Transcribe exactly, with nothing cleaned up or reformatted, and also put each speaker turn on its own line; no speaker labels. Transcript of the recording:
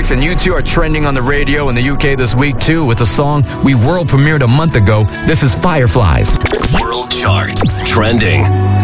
tracks, and you two are trending on the radio in the U K this week too with a song we world premiered a month ago. This is Fireflies.
World Chart. Trending.